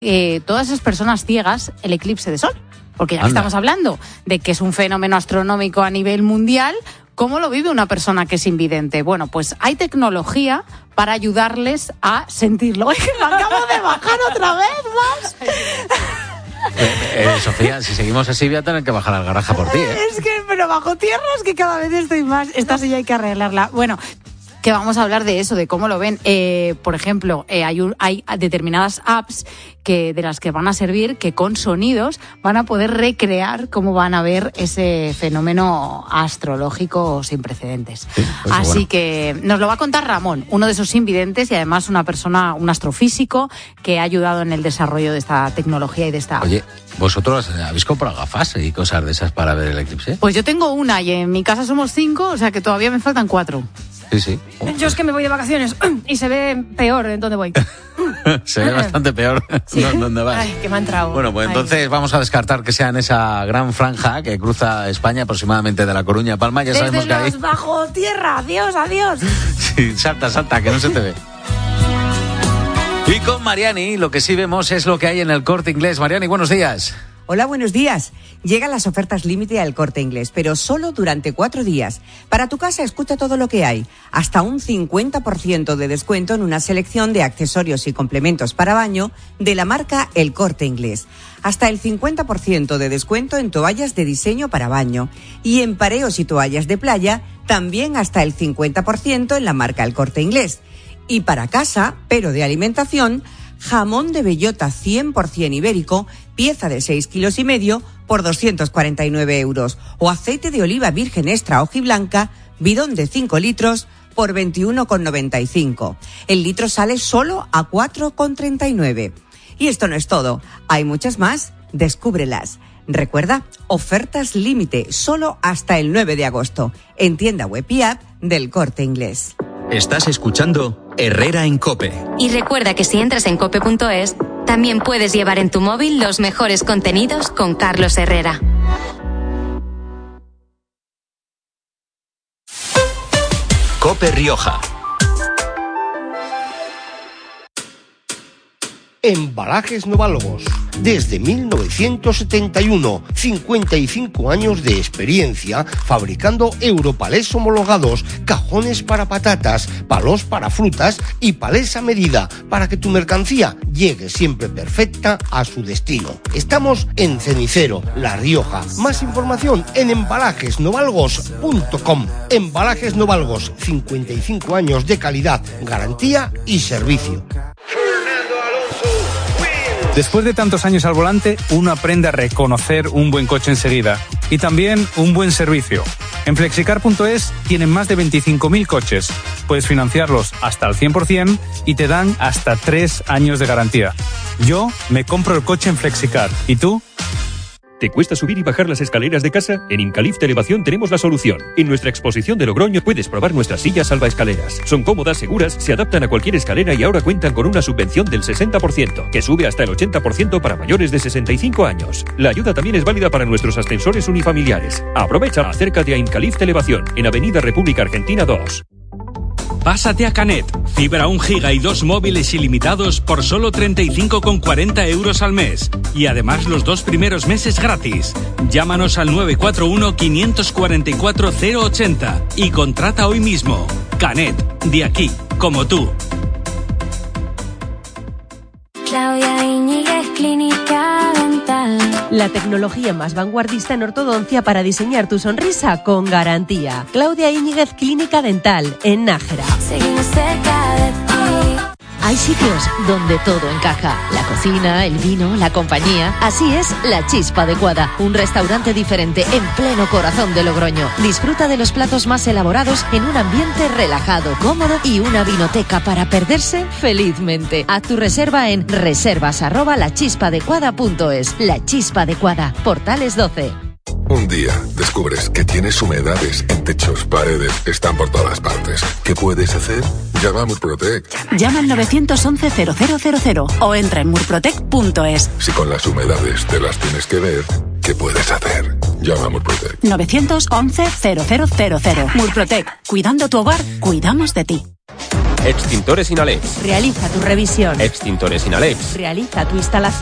todas esas personas ciegas el eclipse de sol. Porque ya que estamos hablando de que es un fenómeno astronómico a nivel mundial, ¿cómo lo vive una persona que es invidente? Bueno, pues hay tecnología para ayudarles a sentirlo. ¡Es que me acabo de bajar otra vez más! Sofía, si seguimos así voy a tener que bajar al garaje por ti, ¿eh? Es que, pero bajo tierra es que cada vez estoy más. Esta silla hay que arreglarla. Bueno, que vamos a hablar de eso, de cómo lo ven. Por ejemplo, hay determinadas apps de las que van a servir que con sonidos van a poder recrear cómo van a ver ese fenómeno astrológico sin precedentes. Sí, pues así bueno. Que nos lo va a contar Ramón, uno de esos invidentes y además una persona, un astrofísico que ha ayudado en el desarrollo de esta tecnología y de esta app. Oye, ¿vosotros habéis comprado gafas y cosas de esas para ver el eclipse? Pues yo tengo una y en mi casa somos 5, o sea que todavía me faltan 4. Sí. Yo es que me voy de vacaciones y se ve peor en donde voy. Se ve bastante peor donde vas. Ay, que me ha entrado. Bueno, pues entonces vamos a descartar que sea en esa gran franja que cruza España, aproximadamente de La Coruña a Palma. Ya sabemos que desde los bajo tierra. Adiós. Sí, salta, que no se te ve. Y con Mariani, lo que sí vemos es lo que hay en el Corte Inglés. Mariani, buenos días. Hola, buenos días. Llegan las ofertas límite al Corte Inglés, pero solo durante 4 días. Para tu casa, escucha todo lo que hay. Hasta un 50% de descuento en una selección de accesorios y complementos para baño de la marca El Corte Inglés. Hasta el 50% de descuento en toallas de diseño para baño. Y en pareos y toallas de playa, también hasta el 50% en la marca El Corte Inglés. Y para casa, pero de alimentación, jamón de bellota 100% ibérico, pieza de 6,5 kilos por 249 euros. O aceite de oliva virgen extra hojiblanca, bidón de 5 litros por 21,95. El litro sale solo a 4,39. Y esto no es todo. Hay muchas más. Descúbrelas. Recuerda, ofertas límite solo hasta el 9 de agosto. En tienda web y app del Corte Inglés. Estás escuchando Herrera en COPE. Y recuerda que si entras en cope.es, también puedes llevar en tu móvil los mejores contenidos con Carlos Herrera. COPE Rioja. Embalajes Noválogos. Desde 1971, 55 años de experiencia fabricando europalés homologados, cajones para patatas, palos para frutas y palés a medida para que tu mercancía llegue siempre perfecta a su destino. Estamos en Cenicero, La Rioja. Más información en embalajesnovalgos.com. Embalajes Novalgos, 55 años de calidad, garantía y servicio. Después de tantos años al volante, uno aprende a reconocer un buen coche enseguida y también un buen servicio. En Flexicar.es tienen más de 25.000 coches. Puedes financiarlos hasta el 100% y te dan hasta 3 años de garantía. Yo me compro el coche en Flexicar. ¿Y tú? ¿Te cuesta subir y bajar las escaleras de casa? En Incalift Elevación tenemos la solución. En nuestra exposición de Logroño puedes probar nuestras sillas salvaescaleras. Son cómodas, seguras, se adaptan a cualquier escalera y ahora cuentan con una subvención del 60%, que sube hasta el 80% para mayores de 65 años. La ayuda también es válida para nuestros ascensores unifamiliares. Aprovecha, acércate a Incalift Elevación, en Avenida República Argentina 2. Pásate a Canet. Fibra 1 giga y 2 móviles ilimitados por solo 35,40 euros al mes. Y además los 2 primeros meses gratis. Llámanos al 941 544 080 y contrata hoy mismo. Canet, de aquí, como tú. Claudia Iñiguez, Clínica Dental. La tecnología más vanguardista en ortodoncia para diseñar tu sonrisa con garantía. Claudia Iñiguez, Clínica Dental, en Nájera. Seguimos cerca de ti. Hay sitios donde todo encaja. La cocina, el vino, la compañía. Así es La Chispa Adecuada, un restaurante diferente en pleno corazón de Logroño. Disfruta de los platos más elaborados en un ambiente relajado, cómodo y una vinoteca para perderse felizmente. Haz tu reserva en reservas@lachispadecuada.es. La Chispa Adecuada, Portales 12. Un día descubres que tienes humedades en techos, paredes, están por todas partes. ¿Qué puedes hacer? Llama a Murprotec. Llama al 911-0000 o entra en murprotec.es. Si con las humedades te las tienes que ver, ¿qué puedes hacer? Llama a Murprotec. 911-0000. Murprotec. Cuidando tu hogar, cuidamos de ti. Extintores Inalex. Realiza tu revisión. Extintores Inalex. Realiza tu instalación.